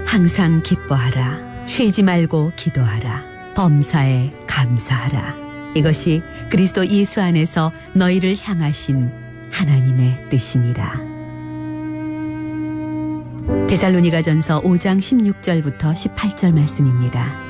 항상 기뻐하라. 쉬지 말고 기도하라. 범사에 감사하라. 이것이 그리스도 예수 안에서 너희를 향하신 하나님의 뜻이니라. 데살로니가전서 5장 16절부터 18절 말씀입니다.